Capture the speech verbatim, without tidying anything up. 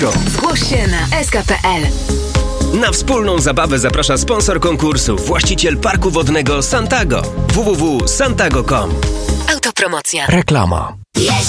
Zgłoś się na s k kropka p l. Na wspólną zabawę zaprasza sponsor konkursu, właściciel parku wodnego Santago. w w w kropka santago kropka com. Autopromocja. Reklama.